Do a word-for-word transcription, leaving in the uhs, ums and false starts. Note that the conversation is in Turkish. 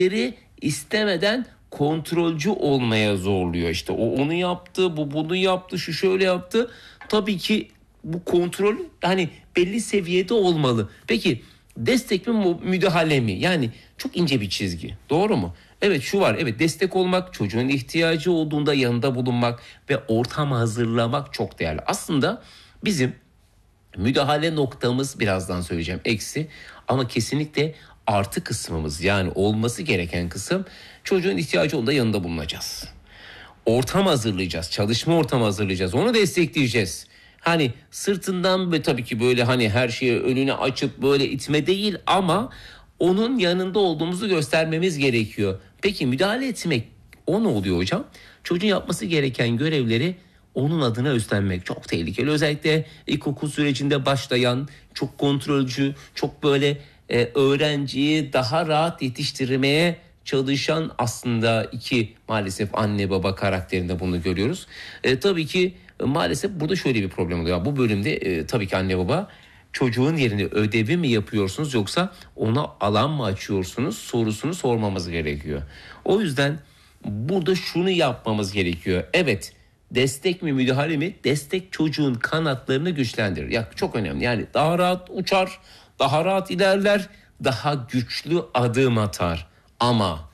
istemeden kontrolcü olmaya zorluyor. İşte o onu yaptı, bu bunu yaptı, şu şöyle yaptı. Tabii ki bu kontrol hani belli seviyede olmalı. Peki destek mi müdahale mi? Yani çok ince bir çizgi. Doğru mu? Evet şu var. Evet destek olmak, çocuğun ihtiyacı olduğunda yanında bulunmak ve ortam hazırlamak çok değerli. Aslında bizim müdahale noktamız birazdan söyleyeceğim eksi ama kesinlikle artı kısmımız yani olması gereken kısım çocuğun ihtiyacı olduğunda yanında bulunacağız. Ortam hazırlayacağız, çalışma ortamı hazırlayacağız, onu destekleyeceğiz. Hani sırtından ve tabii ki böyle hani her şeyi önüne açıp böyle itme değil ama onun yanında olduğumuzu göstermemiz gerekiyor. Peki müdahale etmek o ne oluyor hocam? Çocuğun yapması gereken görevleri onun adına üstlenmek çok tehlikeli. Özellikle ilkokul sürecinde başlayan çok kontrolcü, çok böyle e, öğrenciyi daha rahat yetiştirmeye çalışan aslında iki maalesef anne baba karakterinde bunu görüyoruz. E, tabii ki e, maalesef burada şöyle bir problem oluyor. Bu bölümde e, tabii ki anne baba çocuğun yerine ödevi mi yapıyorsunuz yoksa ona alan mı açıyorsunuz sorusunu sormamız gerekiyor. O yüzden burada şunu yapmamız gerekiyor. Evet, destek mi müdahale mi? Destek çocuğun kanatlarını güçlendirir. Ya çok önemli. Yani daha rahat uçar, daha rahat ilerler, daha güçlü adım atar. Ama